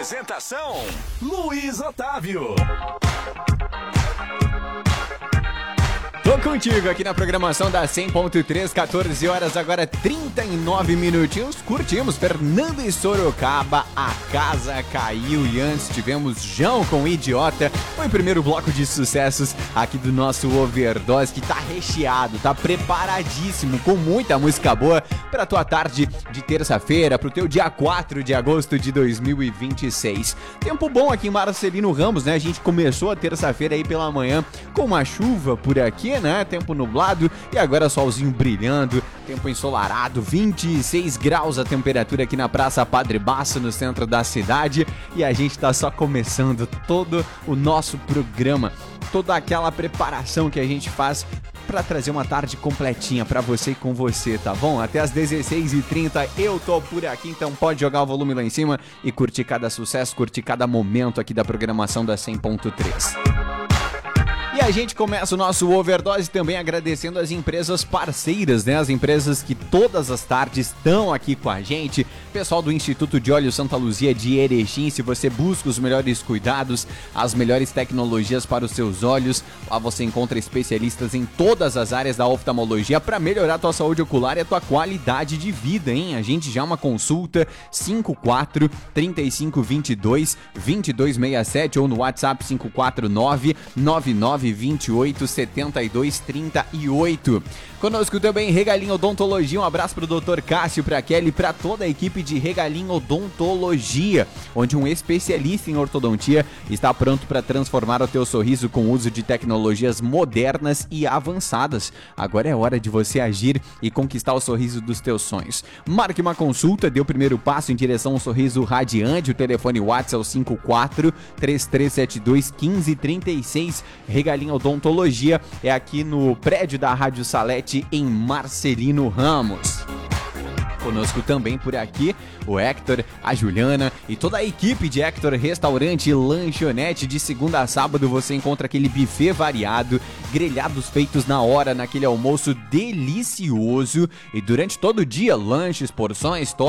Apresentação: Luiz Otávio. Tô contigo aqui na programação da 100.3, 14 horas, agora 39 minutinhos. Curtimos Fernando e Sorocaba, A Casa Caiu. E antes tivemos João com Idiota. Foi o primeiro bloco de sucessos aqui do nosso Overdose, que tá recheado, tá preparadíssimo, com muita música boa pra tua tarde de terça-feira, pro teu dia 4 de agosto de 2026. Tempo bom aqui em Marcelino Ramos, né? A gente começou a terça-feira aí pela manhã com uma chuva por aqui, né? Tempo nublado e agora solzinho brilhando, tempo ensolarado, 26 graus a temperatura aqui na Praça Padre Basso, no centro da cidade, e a gente tá só começando todo o nosso programa, toda aquela preparação que a gente faz pra trazer uma tarde completinha pra você e com você, tá bom? Até as 16h30 eu tô por aqui, então pode jogar o volume lá em cima e curtir cada sucesso, curtir cada momento aqui da programação da 100.3. E a gente começa o nosso Overdose também agradecendo as empresas parceiras, né? As empresas que todas as tardes estão aqui com a gente. Pessoal do Instituto de Olhos Santa Luzia de Erechim, se você busca os melhores cuidados, as melhores tecnologias para os seus olhos, lá você encontra especialistas em todas as áreas da oftalmologia para melhorar a tua saúde ocular e a tua qualidade de vida, hein? A gente já uma consulta 54 35 22 2267 ou no WhatsApp 549 99 28 72 38. Conosco também Regalim Odontologia, um abraço pro Dr. Cássio, pra Kelly, pra toda a equipe de Regalim Odontologia, onde um especialista em ortodontia está pronto para transformar o teu sorriso com o uso de tecnologias modernas e avançadas. Agora é hora de você agir e conquistar o sorriso dos teus sonhos. Marque uma consulta, dê o primeiro passo em direção a um sorriso radiante. O telefone WhatsApp é o 54 3372 1536. Regalim Odontologia é aqui no prédio da Rádio Salete, em Marcelino Ramos. Conosco também por aqui o Hector, a Juliana e toda a equipe de Hector Restaurante e Lanchonete. De segunda a sábado você encontra aquele buffet variado, grelhados feitos na hora, naquele almoço delicioso, e durante todo o dia lanches, porções,